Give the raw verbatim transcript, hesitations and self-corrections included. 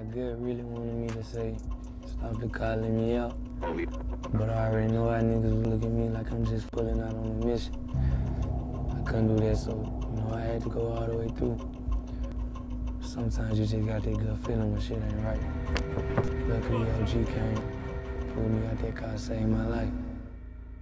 Good really wanted me to say, stop it calling me out. But I already know how niggas would look at me like I'm just pulling out on a mission. I couldn't do that, so, you know, I had to go all the way through. Sometimes you just got that good feeling when shit ain't right. Luckily, O G came, pulled me out that car, saved my life.